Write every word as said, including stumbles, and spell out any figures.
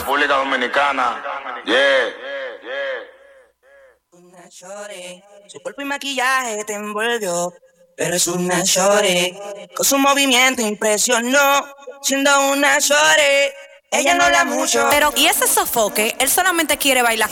República Dominicana. Yeah. Una shorty, su cuerpo y maquillaje te envolvió, pero es una shorty, con su movimiento impresionó, siendo una shorty, ella no la mucho. Pero, ¿y ese sofoque? Él solamente quiere bailar